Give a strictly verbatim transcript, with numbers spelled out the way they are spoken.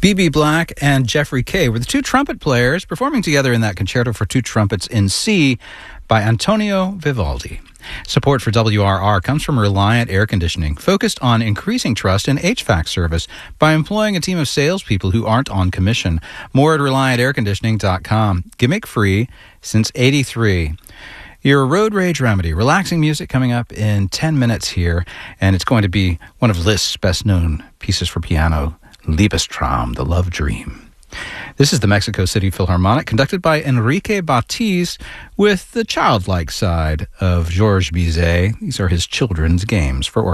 B B Black and Jeffrey Kay were the two trumpet players performing together in that Concerto for Two Trumpets in C by Antonio Vivaldi. Support for W R R comes from Reliant Air Conditioning, focused on increasing trust in H V A C service by employing a team of salespeople who aren't on commission. More at reliant air conditioning dot com. Gimmick free since eighty-three. Your road rage remedy. Relaxing music coming up in ten minutes here, and it's going to be one of Liszt's best-known pieces for piano, Liebestraum, the Love Dream. This is the Mexico City Philharmonic, conducted by Enrique Batiz, with the childlike side of Georges Bizet. These are his children's games for orchestra.